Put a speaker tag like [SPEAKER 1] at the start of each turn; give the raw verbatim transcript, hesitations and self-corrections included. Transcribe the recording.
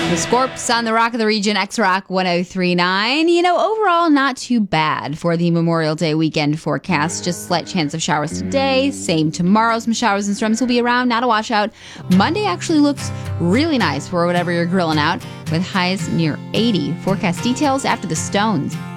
[SPEAKER 1] The Scorps on the Rock of the Region, X-Rock one oh three point nine. You know, overall, not too bad for the Memorial Day weekend forecast. Just slight chance of showers today. Same tomorrow. Some showers and storms will be around. Not a washout. Monday actually looks really nice for whatever you're grilling out, with highs near eighty. Forecast details after the Stones.